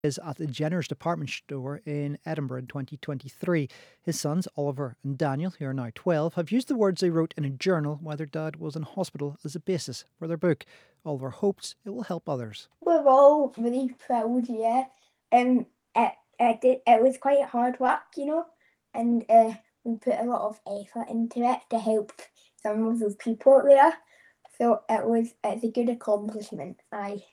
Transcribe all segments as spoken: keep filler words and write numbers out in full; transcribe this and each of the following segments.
is at the Jenner's department store in Edinburgh in twenty twenty-three. His sons, Oliver and Daniel, who are now twelve, have used the words they wrote in a journal while their dad was in hospital as a basis for their book. Oliver hopes it will help others. We're all really proud, yeah. Um, it, it, did, it was quite hard work, you know, and uh, we put a lot of effort into it to help some of those people out there. So it was it's a good accomplishment, aye.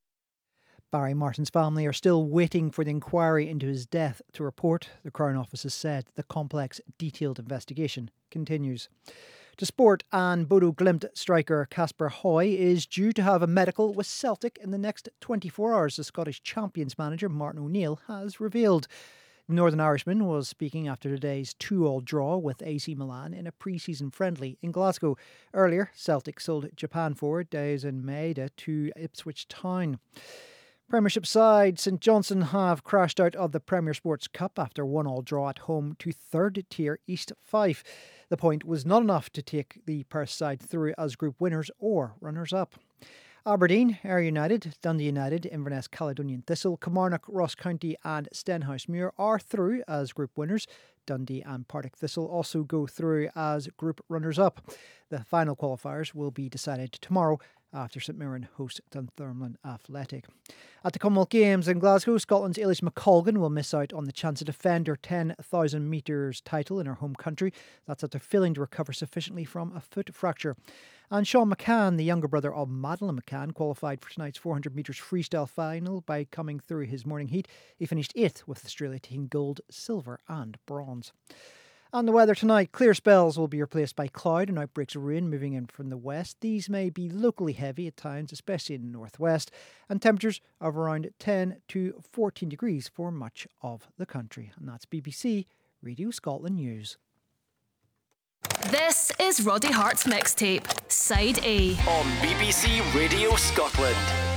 Barry Martin's family are still waiting for the inquiry into his death to report. The Crown Office has said the complex, detailed investigation continues. To sport, and Bodo Glimt striker Casper Hoy is due to have a medical with Celtic in the next twenty-four hours, the Scottish champions manager Martin O'Neill has revealed. The Northern Irishman was speaking after today's two-all draw with A C Milan in a pre-season friendly in Glasgow. Earlier, Celtic sold Japan forward Daisen Maeda to Ipswich Town. Premiership side St Johnstone have crashed out of the Premier Sports Cup after a one-all draw at home to third-tier East Fife. The point was not enough to take the Perth side through as group winners or runners-up. Aberdeen, Ayr United, Dundee United, Inverness Caledonian Thistle, Kilmarnock, Ross County and Stenhousemuir are through as group winners. Dundee and Partick Thistle also go through as group runners-up. The final qualifiers will be decided tomorrow after St Mirren host Dunfermline Athletic. At the Commonwealth Games in Glasgow, Scotland's Eilish McColgan will miss out on the chance to defend her ten thousand metres title in her home country. That's after failing to recover sufficiently from a foot fracture. And Sean McCann, the younger brother of Madeleine McCann, qualified for tonight's four hundred metres freestyle final by coming through his morning heat. He finished eighth, with Australia taking gold, silver and bronze. And the weather tonight, clear spells will be replaced by cloud and outbreaks of rain moving in from the west. These may be locally heavy at times, especially in the northwest, and temperatures of around ten to fourteen degrees for much of the country. And that's B B C Radio Scotland News. This is Roddy Hart's mixtape, Side A, on B B C Radio Scotland.